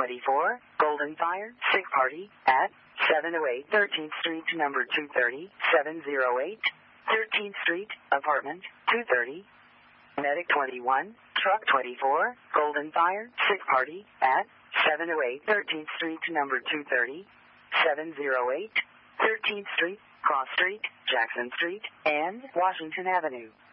24, Golden Fire, Sick Party, at 708 13th Street, number 230, 708 13th Street, apartment 230. Medic 21, Truck 24, Golden Fire, Sick Party, at 708 13th Street, number 230, 708 13th Street, Cross Street, Jackson Street, and Washington Avenue.